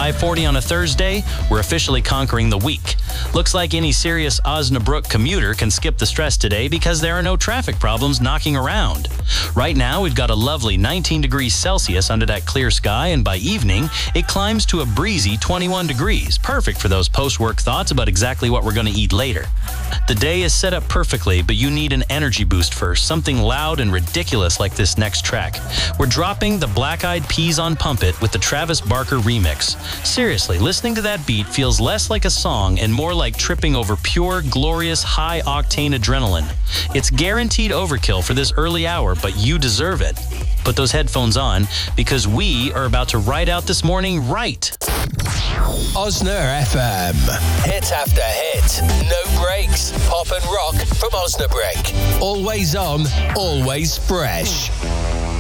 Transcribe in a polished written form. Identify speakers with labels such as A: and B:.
A: 5:40 on a Thursday, we're officially conquering the week. Looks like any serious Osnabrück commuter can skip the stress today because there are no traffic problems knocking around. Right now, we've got a lovely 19 degrees Celsius under that clear sky, and by evening, it climbs to a breezy 21 degrees. Perfect for those post-work thoughts about exactly what we're going to eat later. The day is set up perfectly, but you need an energy boost first, something loud and ridiculous like this next track. We're dropping the Black Eyed Peas on Pump It with the Travis Barker remix. Seriously, listening to that beat feels less like a song and more like tripping over pure, glorious, high-octane adrenaline. It's guaranteed overkill for this early hour, but you deserve it. Put those headphones on, because we are about to ride out this morning right.
B: Osna FM. Hit after hit. No breaks. Pop and rock from Osnabrück. Always on, always fresh.